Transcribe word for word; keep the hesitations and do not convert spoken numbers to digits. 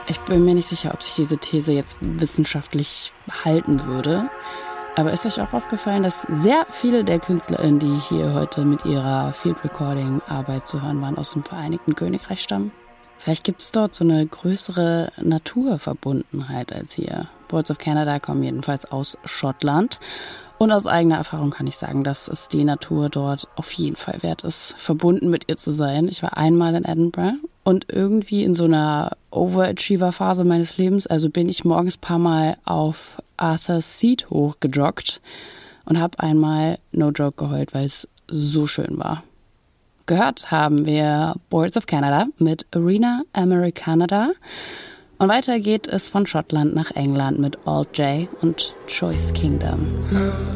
Ich bin mir nicht sicher, ob sich diese These jetzt wissenschaftlich halten würde. Aber ist euch auch aufgefallen, dass sehr viele der KünstlerInnen, die hier heute mit ihrer Field Recording Arbeit zu hören waren, aus dem Vereinigten Königreich stammen? Vielleicht gibt es dort so eine größere Naturverbundenheit als hier. Boards of Canada kommen jedenfalls aus Schottland. Und aus eigener Erfahrung kann ich sagen, dass es die Natur dort auf jeden Fall wert ist, verbunden mit ihr zu sein. Ich war einmal in Edinburgh und irgendwie in so einer Overachiever-Phase meines Lebens, also bin ich morgens ein paar Mal auf Arthur's Seat hochgejoggt und habe einmal no joke geheult, weil es so schön war. Gehört haben wir Boards of Canada mit Arena Americanada. Und weiter geht es von Schottland nach England mit Alt J und Choice Kingdom.